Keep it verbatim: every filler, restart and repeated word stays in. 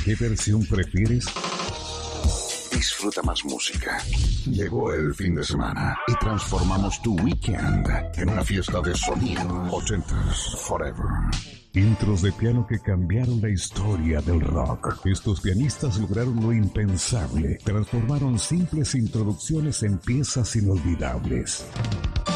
¿Qué versión prefieres? Disfruta más música. Llegó el fin de semana y transformamos tu weekend en una fiesta de sonido. ochentas Forever. Intros de piano que cambiaron la historia del rock. Estos pianistas lograron lo impensable. Transformaron simples introducciones en piezas inolvidables.